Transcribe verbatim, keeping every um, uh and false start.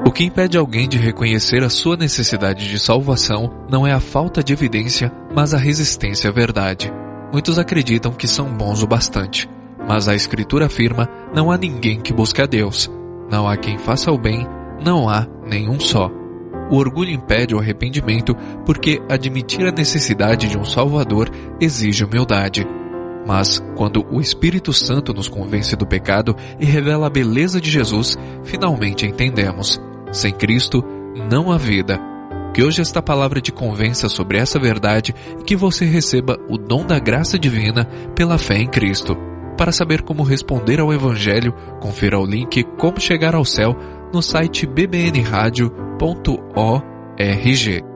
O que impede alguém de reconhecer a sua necessidade de salvação não é a falta de evidência, mas a resistência à verdade. Muitos acreditam que são bons o bastante, mas a Escritura afirma: não há ninguém que busque a Deus. Não há quem faça o bem, não há nenhum só. O orgulho impede o arrependimento porque admitir a necessidade de um Salvador exige humildade. Mas, quando o Espírito Santo nos convence do pecado e revela a beleza de Jesus, finalmente entendemos: sem Cristo, não há vida. Que hoje esta palavra te convença sobre essa verdade e que você receba o dom da graça divina pela fé em Cristo. Para saber como responder ao Evangelho, confira o link Como Chegar ao Céu no site b b n radio ponto org.